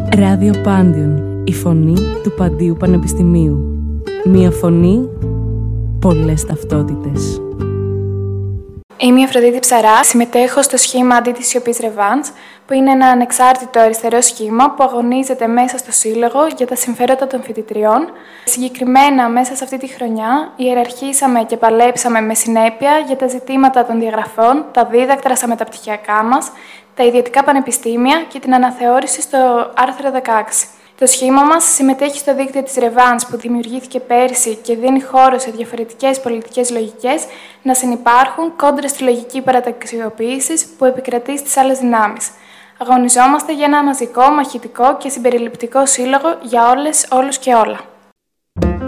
Ράδιο Πάντιον, η φωνή του Παντίου Πανεπιστημίου. Μία φωνή, πολλές ταυτότητες. Είμαι η Αφροδίτη Ψαρά, συμμετέχω στο σχήμα Αντί της Σιωπής Ρεβάνς, που είναι ένα ανεξάρτητο αριστερό σχήμα που αγωνίζεται μέσα στο Σύλλογο για τα συμφέροντα των φοιτητριών. Συγκεκριμένα, μέσα σε αυτή τη χρονιά, ιεραρχήσαμε και παλέψαμε με συνέπεια για τα ζητήματα των διαγραφών, τα δίδακτρα στα μεταπτυχιακά μας, τα ιδιωτικά πανεπιστήμια και την αναθεώρηση στο άρθρο 16. Το σχήμα μας συμμετέχει στο δίκτυο της Ρεβάνς που δημιουργήθηκε πέρσι και δίνει χώρο σε διαφορετικές πολιτικές λογικές να συνυπάρχουν κόντρα στη λογική παραταξιοποίησης που επικρατεί στις άλλες δυνάμεις. Αγωνιζόμαστε για ένα μαζικό, μαχητικό και συμπεριληπτικό σύλλογο για όλες, όλους και όλα.